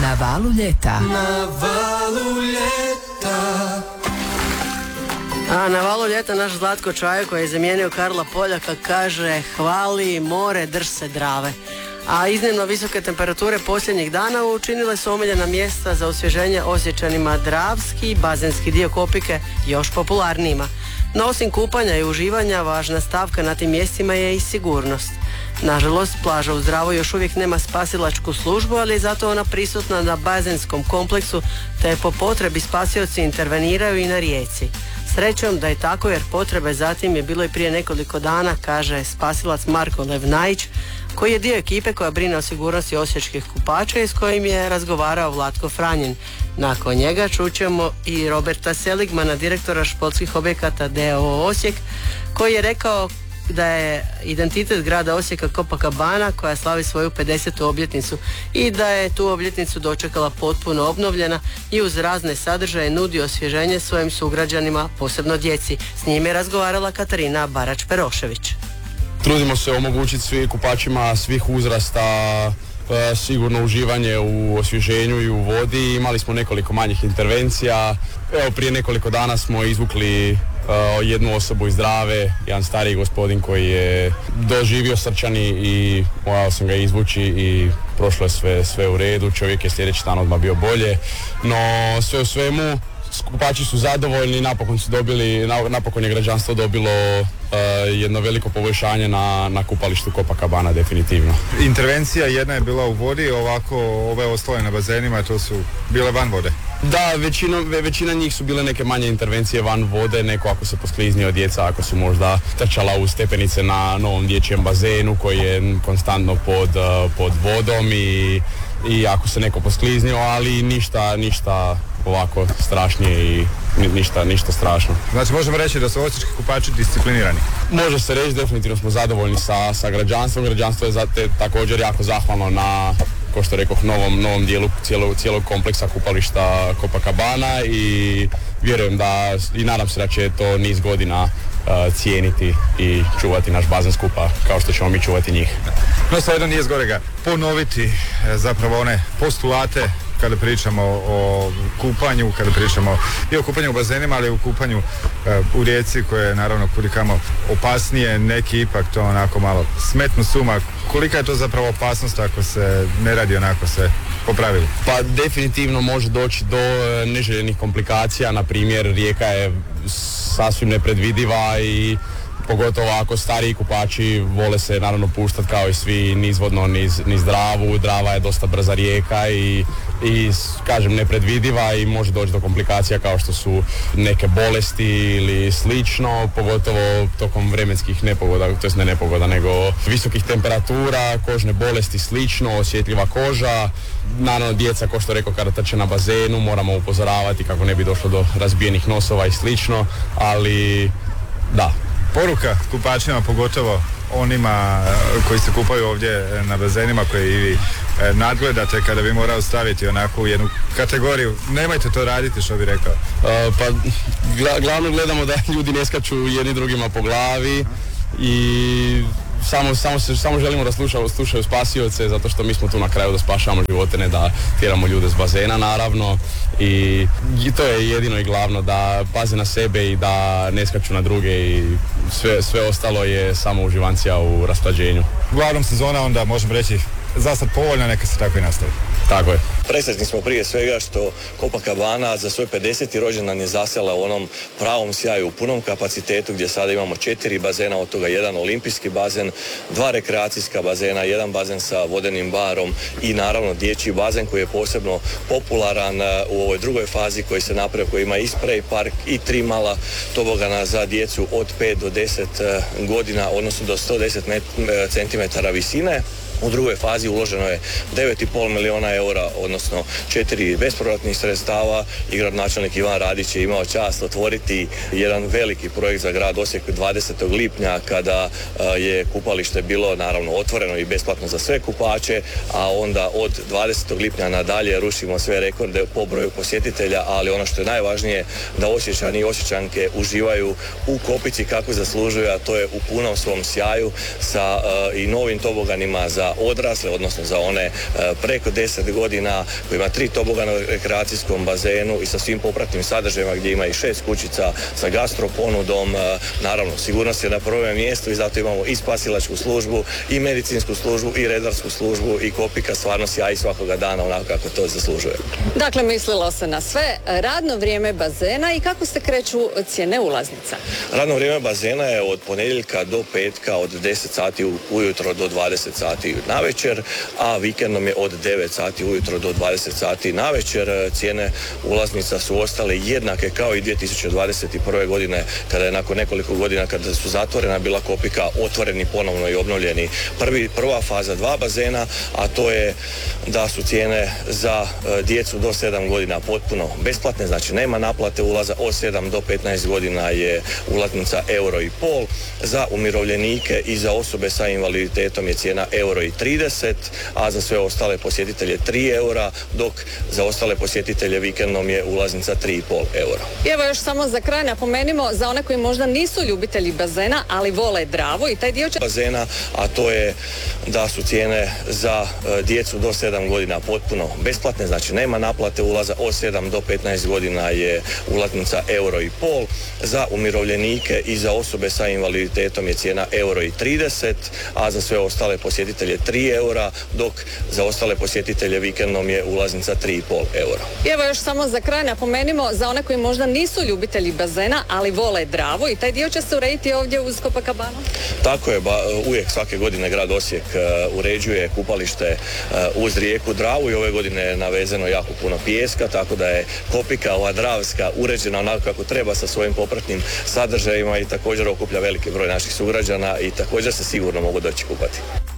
Na valu ljeta. Na valu ljeta. A na valu ljeta naš Zlatko Čajo koji je zamijenio Karla Poljaka kaže hvali more, drž se Drave. A iznimno visoke temperature posljednjih dana učinile su omiljena mjesta za osvježenje Osječanima Dravski, bazenski dio Kopike još popularnijima. No osim kupanja i uživanja, važna stavka na tim mjestima je i sigurnost. Nažalost, plaža u Zdravoj još uvijek nema spasilačku službu, ali je zato ona prisutna na bazenskom kompleksu, te po potrebi spasioci interveniraju i na rijeci. Srećom da je tako jer potrebe zatim je bilo i prije nekoliko dana, kaže spasilac Marko Levnajić, koji je dio ekipe koja brine o sigurnosti osječkih kupača i s kojim je razgovarao Vlatko Franjin. Nakon njega čućemo i Roberta Seligmana, direktora športskih objekata DOO Osijek, koji je rekao da je identitet grada Osijeka Copacabana koja slavi svoju 50. obljetnicu i da je tu obljetnicu dočekala potpuno obnovljena i uz razne sadržaje nudi osvježenje svojim sugrađanima, posebno djeci. S njime je razgovarala Katarina Barač-Perošević. Trudimo se omogućiti svim kupačima svih uzrasta sigurno uživanje u osvježenju i u vodi. Imali smo nekoliko manjih intervencija. Evo, prije nekoliko dana smo izvukli jednu osobu iz Drave, jedan stariji gospodin koji je doživio srčani i morao sam ga izvući i prošlo je sve u redu. Čovjek je sljedeći dan odmah bio bolje, no sve u svemu kupači su zadovoljni, napokon je građanstvo dobilo jedno veliko poboljšanje na kupalištu Copacabana, definitivno. Intervencija jedna je bila u vodi, ovako ove ostale na bazenima, to su bile van vode. Da, većina njih su bile neke manje intervencije van vode, neko ako se poskliznio djeca, ako su možda trčala u stepenice na novom dječjem bazenu koji je konstantno pod vodom i ako se neko poskliznio, ali ništa ovako strašnije i ništa strašno. Znači možemo reći da su osječki kupači disciplinirani? Može se reći, definitivno smo zadovoljni sa građanstvom. Građanstvo je također jako zahvalno na, kao što rekoh, novom dijelu cijelog kompleksa kupališta Copacabana i vjerujem da i nadam se da će to niz godina cijeniti i čuvati naš bazen skupa kao što ćemo mi čuvati njih. No svejedno nije zgorega ponoviti zapravo one postulate kada pričamo o kupanju, kada pričamo i o kupanju u bazenima, ali i o kupanju u rijeci koje je naravno kudikamo opasnije, neki ipak to onako malo smetnu suma. Kolika je to zapravo opasnost ako se ne radi onako sve po pravilu? Pa definitivno može doći do neželjenih komplikacija, na primjer rijeka je sasvim nepredvidiva i pogotovo ako stariji kupači vole se naravno puštati kao i svi nizvodno niz Dravu. Drava je dosta brza rijeka i kažem nepredvidiva i može doći do komplikacija kao što su neke bolesti ili slično, pogotovo tokom vremenskih nepogoda, to jest ne nepogoda nego visokih temperatura, kožne bolesti slično, osjetljiva koža. Naravno djeca, kao što rekao, kada trče na bazenu moramo upozoravati kako ne bi došlo do razbijenih nosova i slično, ali da. Poruka kupačima, pogotovo onima koji se kupaju ovdje na bazenima koje i vi nadgledate, kada bi morao staviti onako u jednu kategoriju, nemojte to raditi, što bi rekao? Pa glavno gledamo da ljudi ne skaču jedni drugima po glavi i samo želimo da slušaju spasioce, zato što mi smo tu na kraju da spašavamo živote, ne da tjeramo ljude s bazena naravno i to je jedino i glavno, da paze na sebe i da ne skaču na druge i sve ostalo je samo uživancija u rasklađenju. Uglavnom sezona onda možemo reći za sad povoljna, neka se tako i nastavi. Tako je. Presretni smo prije svega što Copacabana za svoj 50. rođendan je zasela u onom pravom sjaju, u punom kapacitetu, gdje sada imamo 4 bazena, od toga jedan olimpijski bazen, 2 rekreacijska bazena, jedan bazen sa vodenim barom i naravno dječji bazen koji je posebno popularan u ovoj drugoj fazi koji se napravio, koji ima i spray park i 3 mala tobogana za djecu od 5 do 10 godina, odnosno do 110 cm visine. U drugoj fazi uloženo je 9,5 milijuna eura, odnosno 4 bespovratnih sredstava i gradonačelnik Ivan Radić je imao čast otvoriti jedan veliki projekt za grad Osijek 20. lipnja kada je kupalište bilo naravno otvoreno i besplatno za sve kupače, a onda od 20. lipnja nadalje rušimo sve rekorde po broju posjetitelja, ali ono što je najvažnije da Osječani i Osječanke uživaju u Kopici kako zaslužuju, a to je u punom svom sjaju sa i novim toboganima za za odrasle, odnosno za one preko 10 godina, koji ima 3 tobogana u rekreacijskom bazenu i sa svim popratnim sadržajima gdje ima i 6 kućica sa gastroponudom. Naravno, sigurnost je na prvom mjestu i zato imamo i spasilačku službu, i medicinsku službu, i redarsku službu, i Kopika stvarno sjaji svakoga dana onako kako to zaslužuje. Dakle, mislilo se na sve. Radno vrijeme bazena i kako se kreću cijene ulaznica? Radno vrijeme bazena je od ponedjeljka do petka od 10 sati ujutro do 20 sati navečer, a vikendom je od 9 sati ujutro do 20 sati navečer. Cijene ulaznica su ostale jednake kao i 2021. godine, kada je nakon nekoliko godina kada su zatvorena bila Kopika, otvoreni ponovno i obnovljeni prva faza 2 bazena, a to je da su cijene za djecu do 7 godina potpuno besplatne, znači nema naplate ulaza, od 7 do 15 godina je ulaznica €1,5, za umirovljenike i za osobe sa invaliditetom je cijena €1,30, a za sve ostale posjetitelje €3, dok za ostale posjetitelje vikendom je ulaznica €3,5. I evo još samo za kraj napomenimo za one koji možda nisu ljubitelji bazena, ali vole Dravu i taj dio će... bazena, a to je da su cijene za djecu do 7 godina potpuno besplatne, znači nema naplate ulaza, od 7 do 15 godina je ulaznica €1,5, za umirovljenike i za osobe sa invaliditetom je cijena €1,30, a za sve ostale posjetitelje €3, dok za ostale posjetitelje vikendom je ulaznica €3,5. I evo još samo za kraj napomenimo za one koji možda nisu ljubitelji bazena, ali vole Dravu i taj dio će se urediti ovdje uz Copacabanu? Tako je, uvijek svake godine grad Osijek uređuje kupalište uz rijeku Dravu i ove godine je navezeno jako puno pijeska, tako da je Kopika, ova dravska, uređena onako kako treba sa svojim popratnim sadržajima i također okuplja veliki broj naših sugrađana i također se sigurno mogu doći kupati.